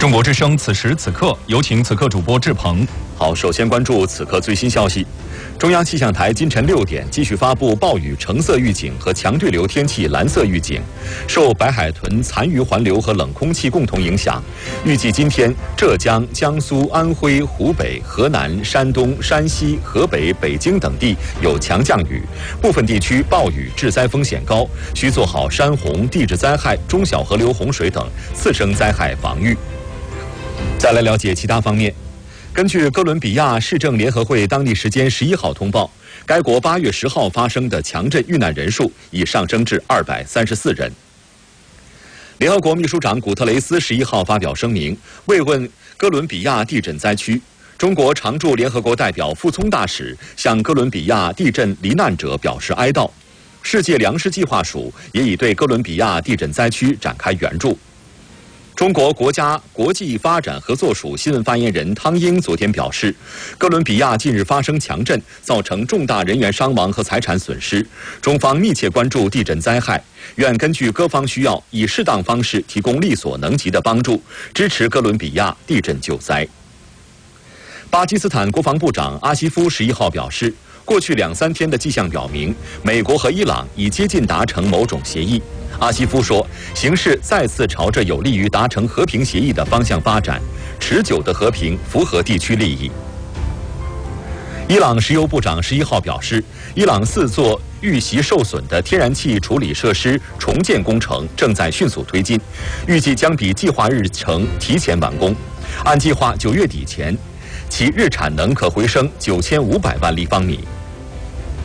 中国之声，此时此刻，有请此刻主播志鹏。 好，首先关注此刻最新消息。中央气象台今晨6点继续发布暴雨橙色预警和强对流天气蓝色预警。受白海豚残余环流和冷空气共同影响，预计今天浙江、江苏、安徽、湖北、河南、山东、山西、河北、北京等地有强降雨，部分地区暴雨致灾风险高，需做好山洪、地质灾害、中小河流洪水等次生灾害防御。再来了解其他方面。根据哥伦比亚市政联合会当地时间11号通报，该国8月10号发生的强震遇难人数已上升至234人。联合国秘书长古特雷斯11号发表声明，慰问哥伦比亚地震灾区。中国常驻联合国代表傅聪大使向哥伦比亚地震罹难者表示哀悼。世界粮食计划署也已对哥伦比亚地震灾区展开援助。中国国家国际发展合作署新闻发言人汤英昨天表示，哥伦比亚近日发生强震，造成重大人员伤亡和财产损失。中方密切关注地震灾害，愿根据各方需要，以适当方式提供力所能及的帮助，支持哥伦比亚地震救灾。巴基斯坦国防部长阿西夫11号表示，过去2、3天的迹象表明，美国和伊朗已接近达成某种协议。阿西夫说，形势再次朝着有利于达成和平协议的方向发展，持久的和平符合地区利益。伊朗石油部长11号表示，伊朗4座遇袭受损的天然气处理设施重建工程正在迅速推进，预计将比计划日程提前完工。按计划9月底前，其日产能可回升9500万立方米。